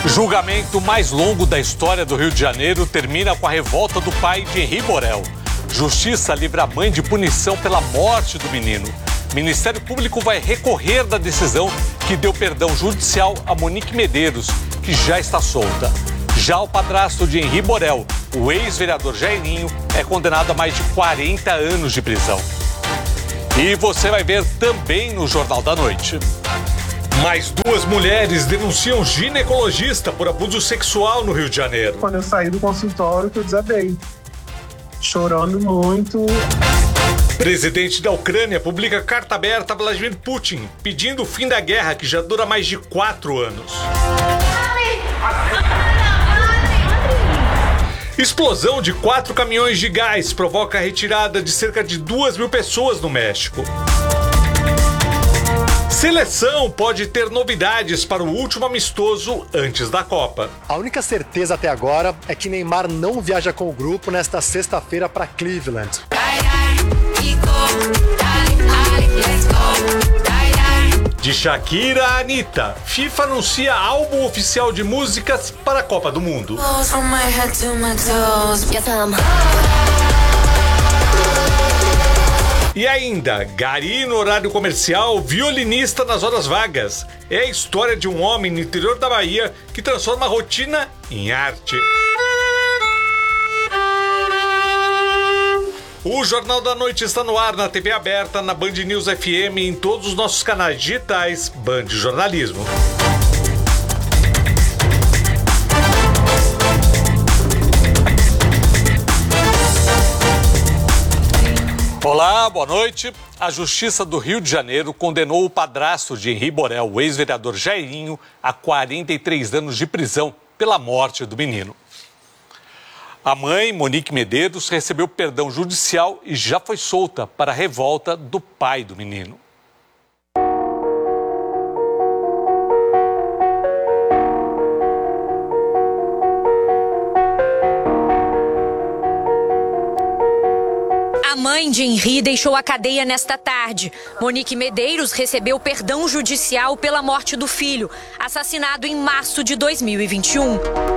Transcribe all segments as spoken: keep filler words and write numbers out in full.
Julgamento mais longo da história do Rio de Janeiro termina com a revolta do pai de Henri Borel. Justiça livra a mãe de punição pela morte do menino. Ministério Público vai recorrer da decisão que deu perdão judicial a Monique Medeiros, que já está solta. Já o padrasto de Henri Borel, o ex-vereador Jairinho, é condenado a mais de quarenta anos de prisão. E você vai ver também no Jornal da Noite. Mais duas mulheres denunciam ginecologista por abuso sexual no Rio de Janeiro. Quando eu saí do consultório, eu desabei, chorando muito. Presidente da Ucrânia publica carta aberta a Vladimir Putin, pedindo o fim da guerra que já dura mais de quatro anos. Explosão de quatro caminhões de gás provoca a retirada de cerca de duas mil pessoas no México. Seleção pode ter novidades para o último amistoso antes da Copa. A única certeza até agora é que Neymar não viaja com o grupo nesta sexta-feira para Cleveland. De Shakira a Anitta, FIFA anuncia álbum oficial de músicas para a Copa do Mundo. E ainda, gari no horário comercial, violinista nas horas vagas. É a história de um homem no interior da Bahia que transforma a rotina em arte. O Jornal da Noite está no ar na T V aberta, na Band News F M e em todos os nossos canais digitais Band Jornalismo. Olá, boa noite. A Justiça do Rio de Janeiro condenou o padrasto de Henri Borel, o ex-vereador Jairinho, a quarenta e três anos de prisão pela morte do menino. A mãe, Monique Medeiros, recebeu perdão judicial e já foi solta para a revolta do pai do menino. A mãe de Henri deixou a cadeia nesta tarde. Monique Medeiros recebeu perdão judicial pela morte do filho, assassinado em março de dois mil e vinte e um.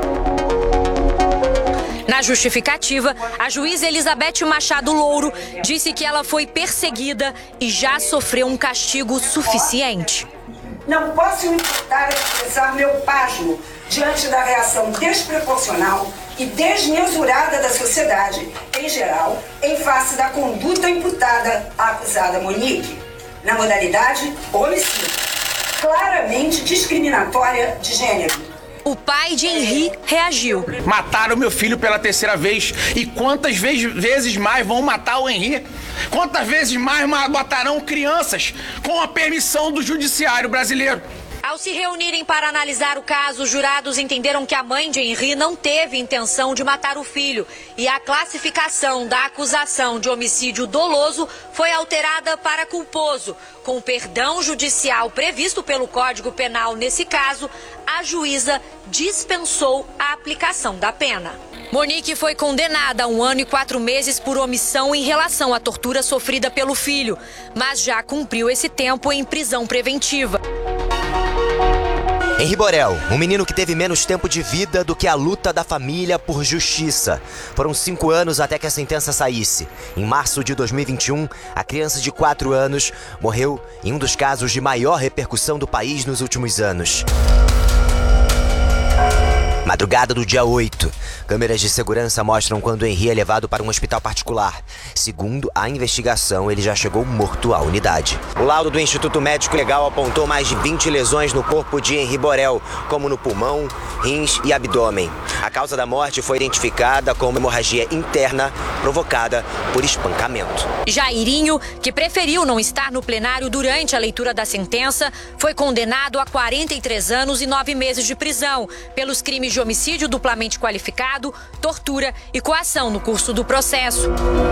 Na justificativa, a juíza Elizabeth Machado Louro disse que ela foi perseguida e já sofreu um castigo suficiente. Não posso me importar a expressar meu pasmo diante da reação desproporcional e desmesurada da sociedade, em geral, em face da conduta imputada à acusada Monique, na modalidade homicídio, claramente discriminatória de gênero. O pai de Henri reagiu. Mataram meu filho pela terceira vez. E quantas vezes mais vão matar o Henri? Quantas vezes mais matarão crianças com a permissão do judiciário brasileiro? Ao se reunirem para analisar o caso, os jurados entenderam que a mãe de Henri não teve intenção de matar o filho e a classificação da acusação de homicídio doloso foi alterada para culposo. Com o perdão judicial previsto pelo Código Penal nesse caso, a juíza dispensou a aplicação da pena. Monique foi condenada a um ano e quatro meses por omissão em relação à tortura sofrida pelo filho, mas já cumpriu esse tempo em prisão preventiva. Henri Borel, um menino que teve menos tempo de vida do que a luta da família por justiça. Foram cinco anos até que a sentença saísse. Em março de dois mil e vinte e um, a criança de quatro anos morreu em um dos casos de maior repercussão do país nos últimos anos. Madrugada do dia oito. Câmeras de segurança mostram quando Henri é levado para um hospital particular. Segundo a investigação, ele já chegou morto à unidade. O laudo do Instituto Médico Legal apontou mais de vinte lesões no corpo de Henri Borel, como no pulmão, rins e abdômen. A causa da morte foi identificada como hemorragia interna provocada por espancamento. Jairinho, que preferiu não estar no plenário durante a leitura da sentença, foi condenado a quarenta e três anos e nove meses de prisão pelos crimes de homicídio duplamente qualificado, tortura e coação no curso do processo.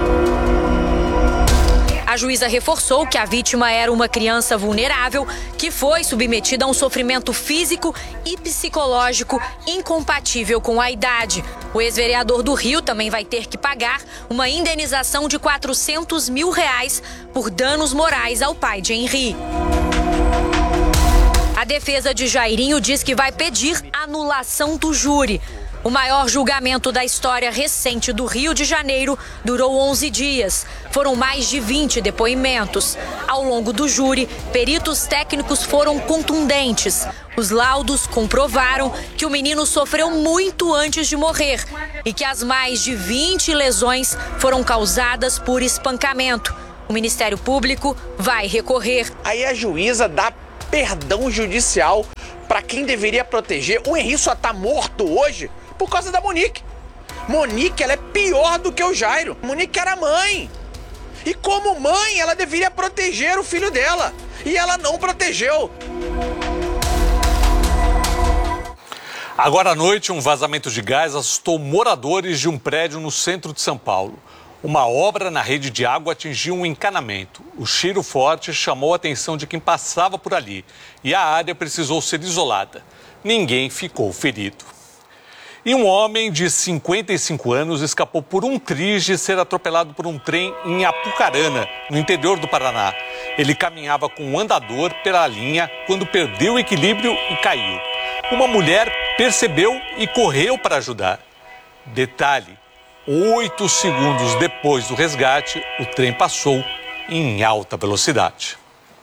A juíza reforçou que a vítima era uma criança vulnerável que foi submetida a um sofrimento físico e psicológico incompatível com a idade. O ex-vereador do Rio também vai ter que pagar uma indenização de quatrocentos mil reais por danos morais ao pai de Henri. A A defesa de Jairinho diz que vai pedir anulação do júri. O maior julgamento da história recente do Rio de Janeiro durou onze dias. Foram mais de vinte depoimentos. Ao longo do júri, peritos técnicos foram contundentes. Os laudos comprovaram que o menino sofreu muito antes de morrer e que as mais de vinte lesões foram causadas por espancamento. O Ministério Público vai recorrer. Aí a juíza dá perdão judicial para quem deveria proteger. O Henri só tá morto hoje por causa da Monique. Monique, ela é pior do que o Jairo. Monique era mãe. E como mãe, ela deveria proteger o filho dela. E ela não protegeu. Agora à noite, um vazamento de gás assustou moradores de um prédio no centro de São Paulo. Uma obra na rede de água atingiu um encanamento. O cheiro forte chamou a atenção de quem passava por ali. E a área precisou ser isolada. Ninguém ficou ferido. E um homem de cinquenta e cinco anos escapou por um triz de ser atropelado por um trem em Apucarana, no interior do Paraná. Ele caminhava com um andador pela linha quando perdeu o equilíbrio e caiu. Uma mulher percebeu e correu para ajudar. Detalhe, oito segundos depois do resgate, o trem passou em alta velocidade.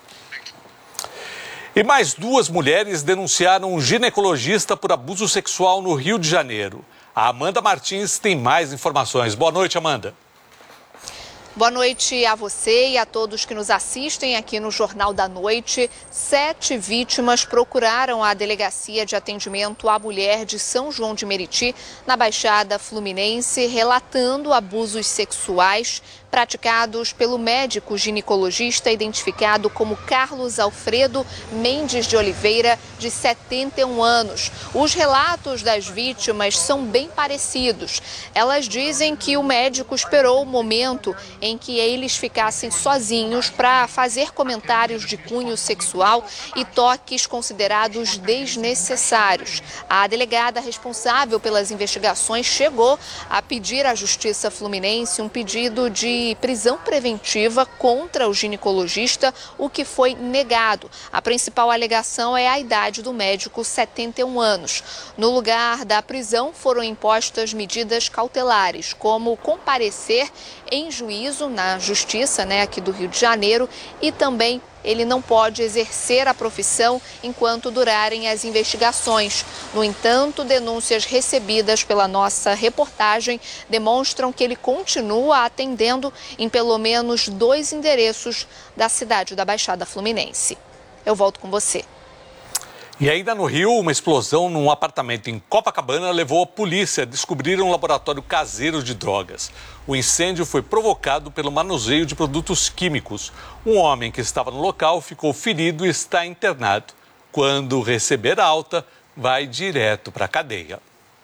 E mais duas mulheres denunciaram um ginecologista por abuso sexual no Rio de Janeiro. A Amanda Martins tem mais informações. Boa noite, Amanda. Boa noite a você e a todos que nos assistem aqui no Jornal da Noite. Sete vítimas procuraram a Delegacia de Atendimento à Mulher de São João de Meriti, na Baixada Fluminense, relatando abusos sexuais praticados pelo médico ginecologista identificado como Carlos Alfredo Mendes de Oliveira, de setenta e um anos. Os relatos das vítimas são bem parecidos. Elas dizem que o médico esperou o momento em que eles ficassem sozinhos para fazer comentários de cunho sexual e toques considerados desnecessários. A delegada responsável pelas investigações chegou a pedir à Justiça Fluminense um pedido de prisão preventiva contra o ginecologista, o que foi negado. A principal alegação é a idade do médico, setenta e um anos. No lugar da prisão foram impostas medidas cautelares, como comparecer em juízo na Justiça, né, aqui do Rio de Janeiro, e também ele não pode exercer a profissão enquanto durarem as investigações. No entanto, denúncias recebidas pela nossa reportagem demonstram que ele continua atendendo em pelo menos dois endereços da cidade da Baixada Fluminense. Eu volto com você. E ainda no Rio, uma explosão num apartamento em Copacabana levou a polícia a descobrir um laboratório caseiro de drogas. O incêndio foi provocado pelo manuseio de produtos químicos. Um homem que estava no local ficou ferido e está internado. Quando receber alta, vai direto para a cadeia.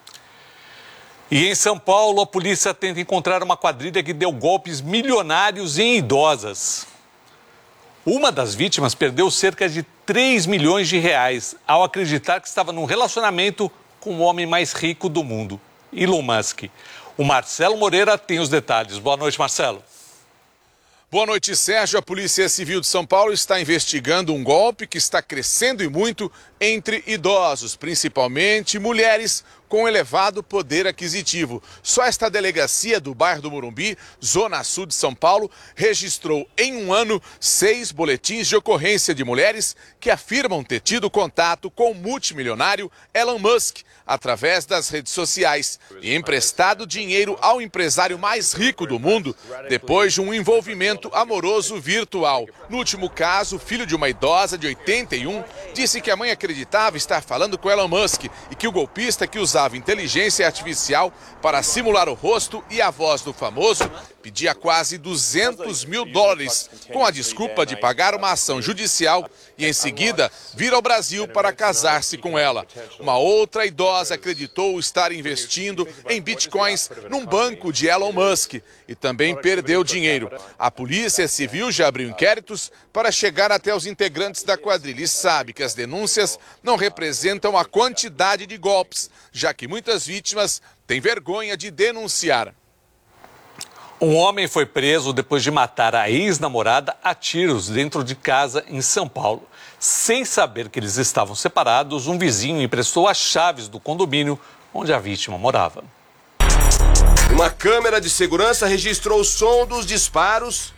E em São Paulo, a polícia tenta encontrar uma quadrilha que deu golpes milionários em idosas. Uma das vítimas perdeu cerca de três milhões de reais ao acreditar que estava num relacionamento com o homem mais rico do mundo, Elon Musk. O Marcelo Moreira tem os detalhes. Boa noite, Marcelo. Boa noite, Sérgio. A Polícia Civil de São Paulo está investigando um golpe que está crescendo e muito entre idosos, principalmente mulheres com elevado poder aquisitivo. Só esta delegacia do bairro do Morumbi, zona sul de São Paulo, registrou em um ano seis boletins de ocorrência de mulheres que afirmam ter tido contato com o multimilionário Elon Musk através das redes sociais e emprestado dinheiro ao empresário mais rico do mundo depois de um envolvimento amoroso virtual. No último caso, o filho de uma idosa de oitenta e um disse que a mãe acreditava estar falando com Elon Musk e que o golpista que usava inteligência artificial para simular o rosto e a voz do famoso pedia quase duzentos mil dólares com a desculpa de pagar uma ação judicial e em seguida vir ao Brasil para casar-se com ela. Uma outra idosa acreditou estar investindo em bitcoins num banco de Elon Musk e também perdeu dinheiro. A Polícia Civil já abriu inquéritos para chegar até os integrantes da quadrilha e sabe que as denúncias não representam a quantidade de golpes, já que muitas vítimas têm vergonha de denunciar. Um homem foi preso depois de matar a ex-namorada a tiros dentro de casa em São Paulo. Sem saber que eles estavam separados, um vizinho emprestou as chaves do condomínio onde a vítima morava. Uma câmera de segurança registrou o som dos disparos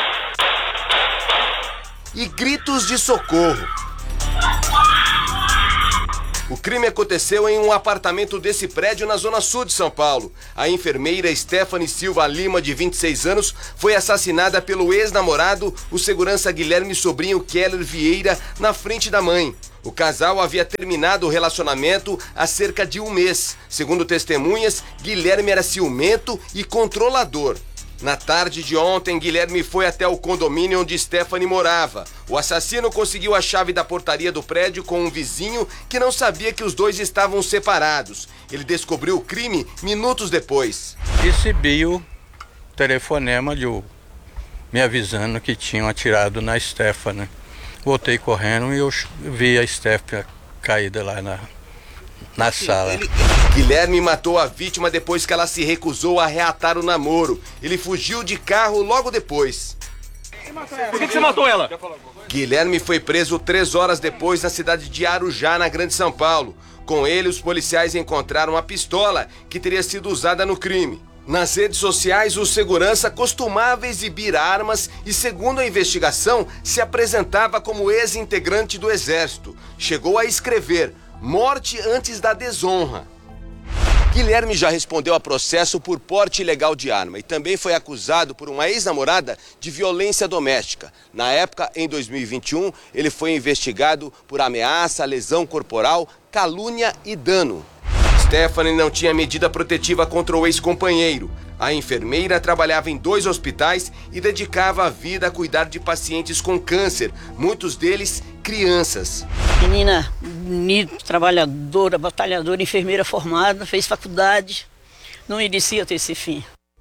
e gritos de socorro. O crime aconteceu em um apartamento desse prédio na zona sul de São Paulo. A enfermeira Stephanie Silva Lima, de vinte e seis anos, foi assassinada pelo ex-namorado, o segurança Guilherme Sobrinho Keller Vieira, na frente da mãe. O casal havia terminado o relacionamento há cerca de um mês. Segundo testemunhas, Guilherme era ciumento e controlador. Na tarde de ontem, Guilherme foi até o condomínio onde Stephanie morava. O assassino conseguiu a chave da portaria do prédio com um vizinho que não sabia que os dois estavam separados. Ele descobriu o crime minutos depois. Recebi o telefonema de o, me avisando que tinham atirado na Stephanie. Voltei correndo e eu vi a Stephanie caída lá na, na sala. Ele... Guilherme matou a vítima depois que ela se recusou a reatar o namoro. Ele fugiu de carro logo depois. Por que, que você matou ela? Guilherme foi preso três horas depois na cidade de Arujá, na Grande São Paulo. Com ele, os policiais encontraram uma pistola que teria sido usada no crime. Nas redes sociais, o segurança costumava exibir armas e, segundo a investigação, se apresentava como ex-integrante do Exército. Chegou a escrever: morte antes da desonra. Guilherme já respondeu a processo por porte ilegal de arma e também foi acusado por uma ex-namorada de violência doméstica. Na época, em dois mil e vinte e um, ele foi investigado por ameaça, lesão corporal, calúnia e dano. Stephanie não tinha medida protetiva contra o ex-companheiro. A enfermeira trabalhava em dois hospitais e dedicava a vida a cuidar de pacientes com câncer, muitos deles crianças. Menina bonita, trabalhadora, batalhadora, enfermeira formada, fez faculdade, não merecia ter esse fim.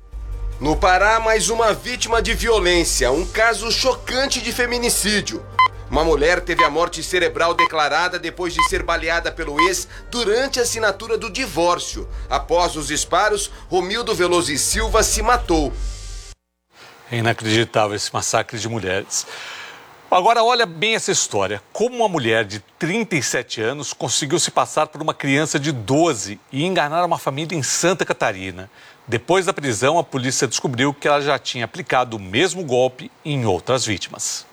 No Pará, mais uma vítima de violência, um caso chocante de feminicídio. Uma mulher teve a morte cerebral declarada depois de ser baleada pelo ex durante a assinatura do divórcio. Após os disparos, Romildo Veloso e Silva se matou. É inacreditável esse massacre de mulheres. Agora olha bem essa história. Como uma mulher de trinta e sete anos conseguiu se passar por uma criança de doze e enganar uma família em Santa Catarina. Depois da prisão, a polícia descobriu que ela já tinha aplicado o mesmo golpe em outras vítimas.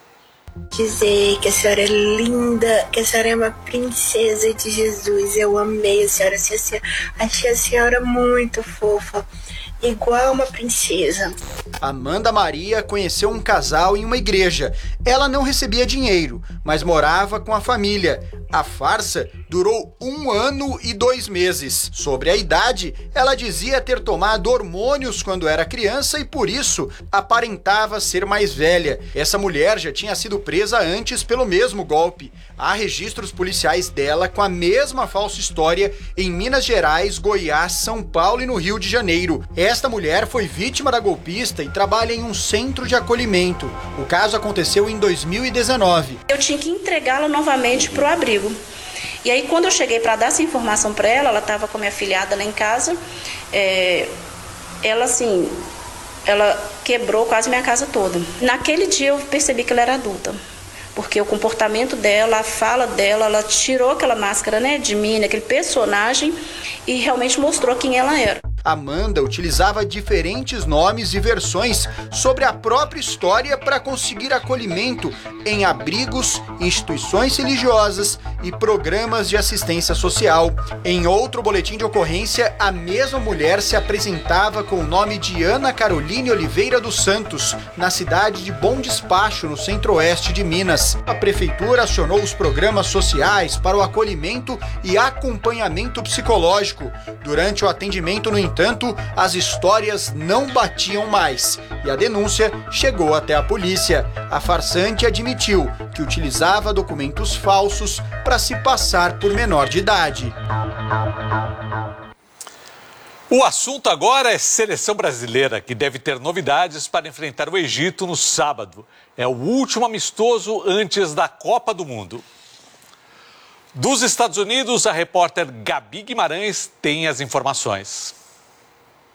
Dizer que a senhora é linda, que a senhora é uma princesa de Jesus. Eu amei a senhora, achei a senhora muito fofa, igual uma princesa. Amanda Maria conheceu um casal em uma igreja. Ela não recebia dinheiro, mas morava com a família. A farsa durou um ano e dois meses. Sobre a idade, ela dizia ter tomado hormônios quando era criança e, por isso, aparentava ser mais velha. Essa mulher já tinha sido presa antes pelo mesmo golpe. Há registros policiais dela com a mesma falsa história em Minas Gerais, Goiás, São Paulo e no Rio de Janeiro. Esta mulher foi vítima da golpista e trabalha em um centro de acolhimento. O caso aconteceu em dois mil e dezenove. Eu tinha que entregá-la novamente para o abrigo. E aí, quando eu cheguei para dar essa informação para ela, ela estava com a minha filhada lá em casa, é, ela assim, ela quebrou quase minha casa toda. Naquele dia eu percebi que ela era adulta, porque o comportamento dela, a fala dela, ela tirou aquela máscara, né, de mim, aquele personagem, e realmente mostrou quem ela era. Amanda utilizava diferentes nomes e versões sobre a própria história para conseguir acolhimento em abrigos, instituições religiosas e programas de assistência social. Em outro boletim de ocorrência, a mesma mulher se apresentava com o nome de Ana Caroline Oliveira dos Santos, na cidade de Bom Despacho, no centro-oeste de Minas. A prefeitura acionou os programas sociais para o acolhimento e acompanhamento psicológico. Durante o atendimento, no entanto, as histórias não batiam mais e a denúncia chegou até a polícia. A farsante admitiu que utilizava documentos falsos para se passar por menor de idade. O assunto agora é seleção brasileira, que deve ter novidades para enfrentar o Egito no sábado. É o último amistoso antes da Copa do Mundo. Dos Estados Unidos, a repórter Gabi Guimarães tem as informações.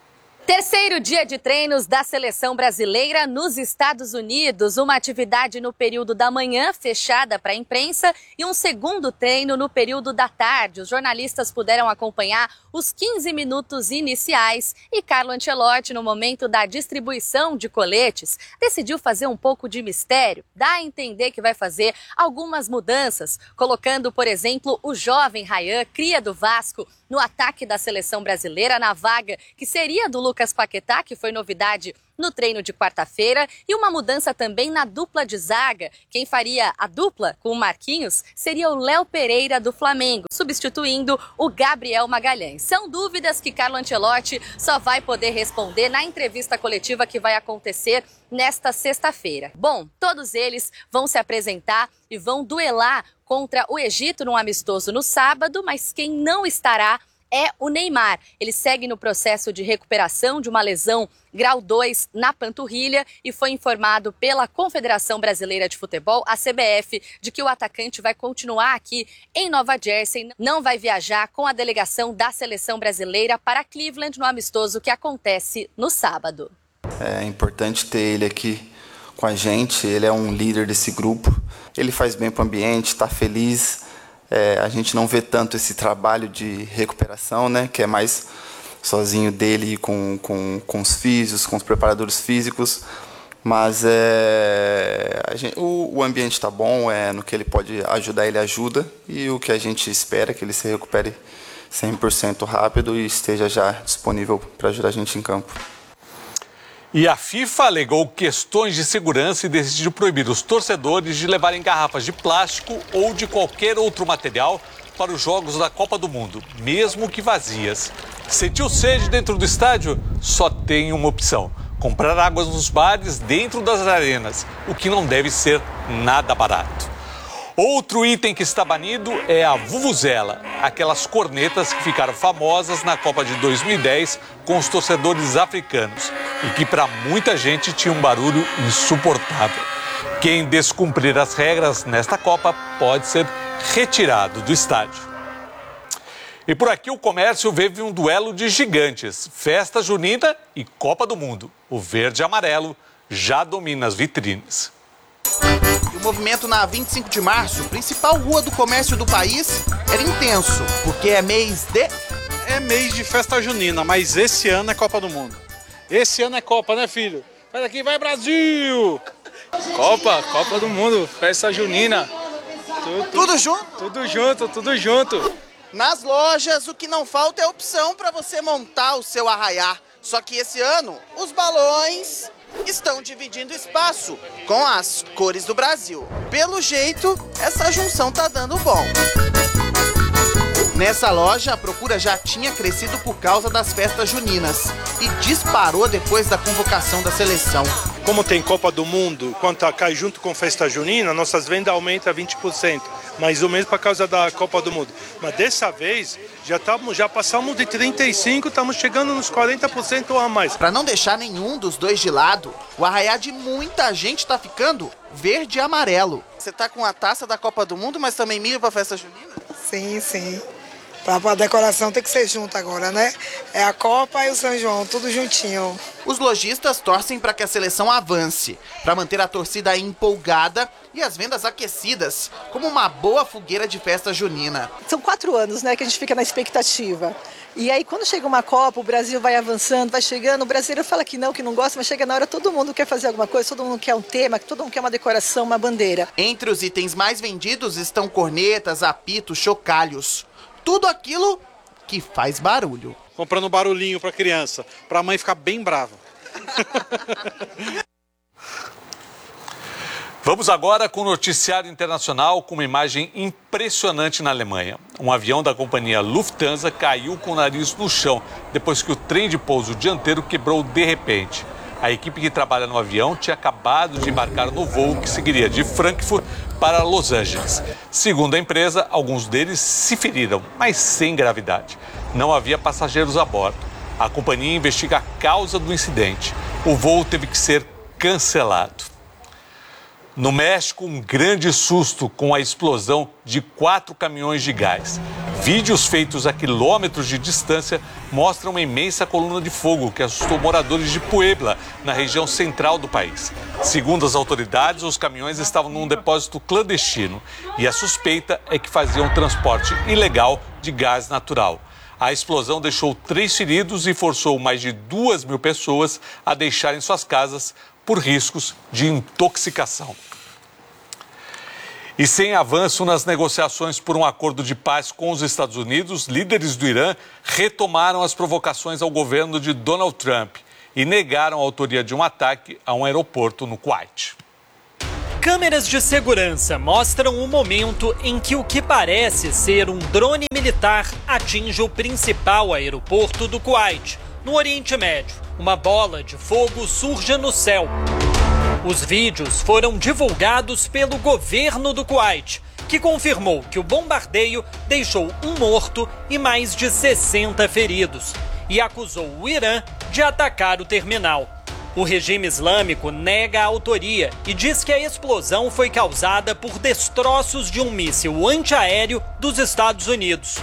Terceiro dia de treinos da seleção brasileira nos Estados Unidos. Uma atividade no período da manhã, fechada para a imprensa, e um segundo treino no período da tarde. Os jornalistas puderam acompanhar os quinze minutos iniciais e Carlo Ancelotti, no momento da distribuição de coletes, decidiu fazer um pouco de mistério. Dá a entender que vai fazer algumas mudanças, colocando, por exemplo, o jovem Ryan, cria do Vasco, no ataque da seleção brasileira, na vaga que seria do Lucas Paquetá, que foi novidade no treino de quarta-feira, e uma mudança também na dupla de zaga. Quem faria a dupla com o Marquinhos seria o Léo Pereira do Flamengo, substituindo o Gabriel Magalhães. São dúvidas que Carlo Ancelotti só vai poder responder na entrevista coletiva que vai acontecer nesta sexta-feira. Bom, todos eles vão se apresentar e vão duelar contra o Egito num amistoso no sábado, mas quem não estará é o Neymar. Ele segue no processo de recuperação de uma lesão grau dois na panturrilha e foi informado pela Confederação Brasileira de Futebol, a C B F, de que o atacante vai continuar aqui em Nova Jersey, não vai viajar com a delegação da seleção brasileira para Cleveland no amistoso que acontece no sábado. É importante ter ele aqui com a gente, ele é um líder desse grupo, ele faz bem para o ambiente, está feliz. É, a gente não vê tanto esse trabalho de recuperação, né, que é mais sozinho dele com, com, com os físicos, com os preparadores físicos, mas é, a gente, o, o ambiente está bom, é, no que ele pode ajudar, ele ajuda, e o que a gente espera é que ele se recupere cem por cento rápido e esteja já disponível para ajudar a gente em campo. E a FIFA alegou questões de segurança e decidiu proibir os torcedores de levarem garrafas de plástico ou de qualquer outro material para os jogos da Copa do Mundo, mesmo que vazias. Sentiu sede dentro do estádio? Só tem uma opção: comprar águas nos bares dentro das arenas, o que não deve ser nada barato. Outro item que está banido é a vuvuzela, aquelas cornetas que ficaram famosas na Copa de dois mil e dez com os torcedores africanos e que para muita gente tinha um barulho insuportável. Quem descumprir as regras nesta Copa pode ser retirado do estádio. E por aqui o comércio vive um duelo de gigantes, festa junina e Copa do Mundo. O verde e amarelo já domina as vitrines. O movimento na vinte e cinco de março, principal rua do comércio do país, era intenso, porque é mês de... É mês de festa junina, mas esse ano é Copa do Mundo. Esse ano é Copa, né, filho? Vai daqui, vai Brasil! Copa, Copa do Mundo, festa junina. Tudo, tudo junto? Tudo junto, tudo junto. Nas lojas, o que não falta é opção para você montar o seu arraiá. Só que esse ano, os balões estão dividindo espaço com as cores do Brasil. Pelo jeito, essa junção tá dando bom. Nessa loja, a procura já tinha crescido por causa das festas juninas e disparou depois da convocação da seleção. Como tem Copa do Mundo, quando cai junto com festa junina, nossas vendas aumentam vinte por cento, mais ou menos por causa da Copa do Mundo. Mas dessa vez, já, tamo, já passamos de trinta e cinco por cento, estamos chegando nos quarenta por cento ou a mais. Para não deixar nenhum dos dois de lado, o arraiá de muita gente está ficando verde e amarelo. Você tá com a taça da Copa do Mundo, mas também milho para festa junina? Sim, sim. A decoração tem que ser junto agora, né? É a Copa e o São João, tudo juntinho. Os lojistas torcem para que a seleção avance, para manter a torcida empolgada e as vendas aquecidas, como uma boa fogueira de festa junina. São quatro anos, né, que a gente fica na expectativa. E aí, quando chega uma Copa, o Brasil vai avançando, vai chegando, o brasileiro fala que não, que não gosta, mas chega na hora, todo mundo quer fazer alguma coisa, todo mundo quer um tema, todo mundo quer uma decoração, uma bandeira. Entre os itens mais vendidos estão cornetas, apitos, chocalhos. Tudo aquilo que faz barulho. Comprando um barulhinho pra criança, pra mãe ficar bem brava. Vamos agora com o noticiário internacional com uma imagem impressionante na Alemanha. Um avião da companhia Lufthansa caiu com o nariz no chão depois que o trem de pouso dianteiro quebrou de repente. A equipe que trabalha no avião tinha acabado de embarcar no voo que seguiria de Frankfurt para Los Angeles. Segundo a empresa, alguns deles se feriram, mas sem gravidade. Não havia passageiros a bordo. A companhia investiga a causa do incidente. O voo teve que ser cancelado. No México, um grande susto com a explosão de quatro caminhões de gás. Vídeos feitos a quilômetros de distância mostram uma imensa coluna de fogo que assustou moradores de Puebla, na região central do país. Segundo as autoridades, os caminhões estavam num depósito clandestino e a suspeita é que faziam transporte ilegal de gás natural. A explosão deixou três feridos e forçou mais de duas mil pessoas a deixarem suas casas por riscos de intoxicação. E sem avanço nas negociações por um acordo de paz com os Estados Unidos, líderes do Irã retomaram as provocações ao governo de Donald Trump e negaram a autoria de um ataque a um aeroporto no Kuwait. Câmeras de segurança mostram o momento em que o que parece ser um drone militar atinge o principal aeroporto do Kuwait, no Oriente Médio. Uma bola de fogo surge no céu. Os vídeos foram divulgados pelo governo do Kuwait, que confirmou que o bombardeio deixou um morto e mais de sessenta feridos, e acusou o Irã de atacar o terminal. O regime islâmico nega a autoria e diz que a explosão foi causada por destroços de um míssil antiaéreo dos Estados Unidos.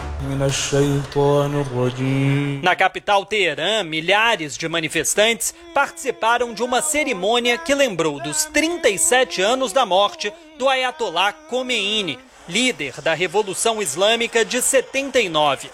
Na capital Teherã, milhares de manifestantes participaram de uma cerimônia que lembrou dos trinta e sete anos da morte do Ayatollah Khomeini, líder da Revolução Islâmica de setenta e nove.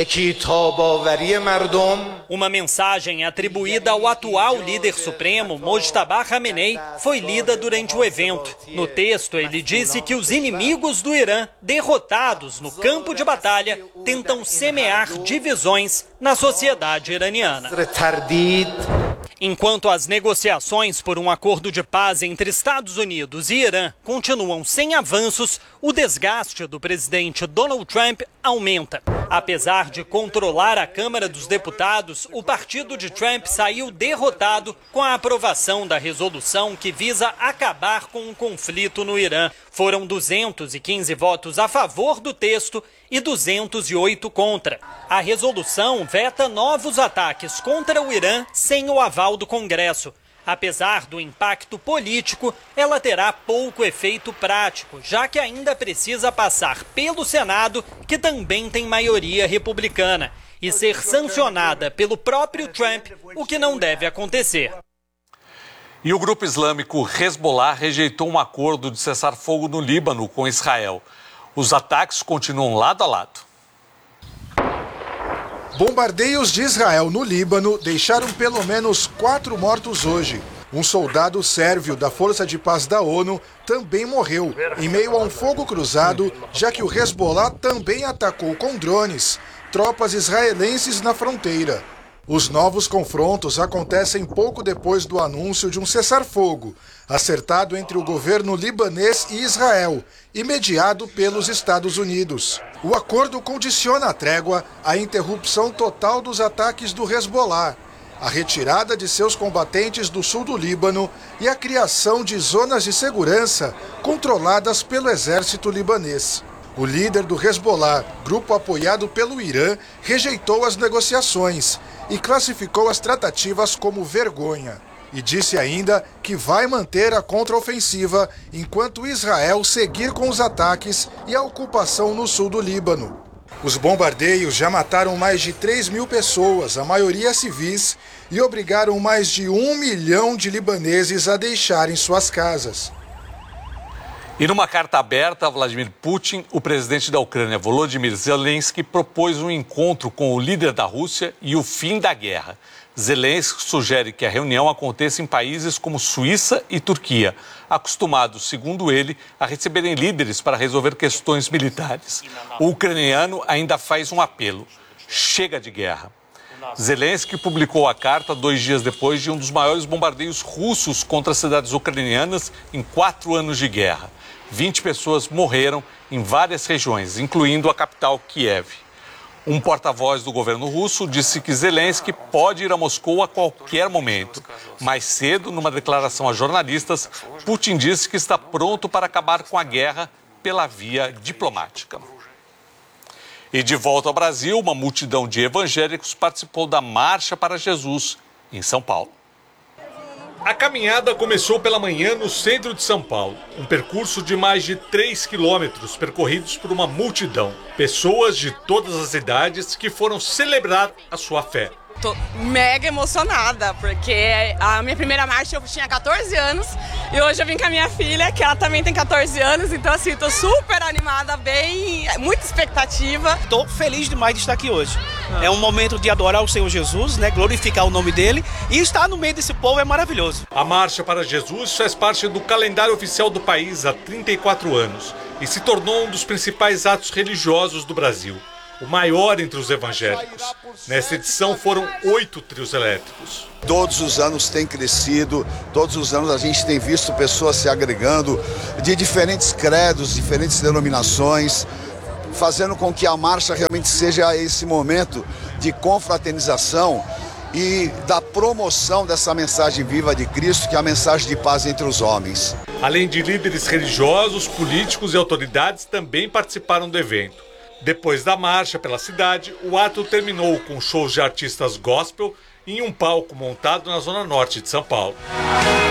Uma mensagem atribuída ao atual líder supremo, Mojtaba Khamenei, foi lida durante o evento. No texto, ele disse que os inimigos do Irã, derrotados no campo de batalha, tentam semear divisões na sociedade iraniana. Enquanto as negociações por um acordo de paz entre Estados Unidos e Irã continuam sem avanços, o desgaste do presidente Donald Trump aumenta. Apesar de controlar a Câmara dos Deputados, o partido de Trump saiu derrotado com a aprovação da resolução que visa acabar com o conflito no Irã. Foram duzentos e quinze votos a favor do texto e duzentos e oito contra. A resolução veta novos ataques contra o Irã sem o aval do Congresso. Apesar do impacto político, ela terá pouco efeito prático, já que ainda precisa passar pelo Senado, que também tem maioria republicana, e ser sancionada pelo próprio Trump, o que não deve acontecer. E o grupo islâmico Hezbollah rejeitou um acordo de cessar-fogo no Líbano com Israel. Os ataques continuam lado a lado. Bombardeios de Israel no Líbano deixaram pelo menos quatro mortos hoje. Um soldado sérvio da Força de Paz da ONU também morreu em meio a um fogo cruzado, já que o Hezbollah também atacou com drones tropas israelenses na fronteira. Os novos confrontos acontecem pouco depois do anúncio de um cessar-fogo, acertado entre o governo libanês e Israel, e mediado pelos Estados Unidos. O acordo condiciona a trégua à interrupção total dos ataques do Hezbollah, a retirada de seus combatentes do sul do Líbano e a criação de zonas de segurança controladas pelo exército libanês. O líder do Hezbollah, grupo apoiado pelo Irã, rejeitou as negociações e classificou as tratativas como vergonha. E disse ainda que vai manter a contraofensiva enquanto Israel seguir com os ataques e a ocupação no sul do Líbano. Os bombardeios já mataram mais de três mil pessoas, a maioria civis, e obrigaram mais de um milhão de libaneses a deixarem suas casas. E numa carta aberta a Vladimir Putin, o presidente da Ucrânia, Volodymyr Zelensky, propôs um encontro com o líder da Rússia e o fim da guerra. Zelensky sugere que a reunião aconteça em países como Suíça e Turquia, acostumados, segundo ele, a receberem líderes para resolver questões militares. O ucraniano ainda faz um apelo: chega de guerra. Zelensky publicou a carta dois dias depois de um dos maiores bombardeios russos contra as cidades ucranianas em quatro anos de guerra. vinte pessoas morreram em várias regiões, incluindo a capital Kiev. Um porta-voz do governo russo disse que Zelensky pode ir a Moscou a qualquer momento. Mais cedo, numa declaração a jornalistas, Putin disse que está pronto para acabar com a guerra pela via diplomática. E de volta ao Brasil, uma multidão de evangélicos participou da Marcha para Jesus, em São Paulo. A caminhada começou pela manhã no centro de São Paulo. Um percurso de mais de três quilômetros percorridos por uma multidão. Pessoas de todas as idades que foram celebrar a sua fé. Tô mega emocionada, porque a minha primeira marcha eu tinha quatorze anos e hoje eu vim com a minha filha, que ela também tem quatorze anos, então assim, tô super animada, bem, muita expectativa. Tô feliz demais de estar aqui hoje. Ah. É um momento de adorar o Senhor Jesus, né, glorificar o nome dele, e estar no meio desse povo é maravilhoso. A Marcha para Jesus faz parte do calendário oficial do país há trinta e quatro anos e se tornou um dos principais atos religiosos do Brasil. O maior entre os evangélicos. Nessa edição foram oito trios elétricos. Todos os anos tem crescido, todos os anos a gente tem visto pessoas se agregando de diferentes credos, diferentes denominações, fazendo com que a marcha realmente seja esse momento de confraternização e da promoção dessa mensagem viva de Cristo, que é a mensagem de paz entre os homens. Além de líderes religiosos, políticos e autoridades também participaram do evento. Depois da marcha pela cidade, o ato terminou com shows de artistas gospel em um palco montado na zona norte de São Paulo.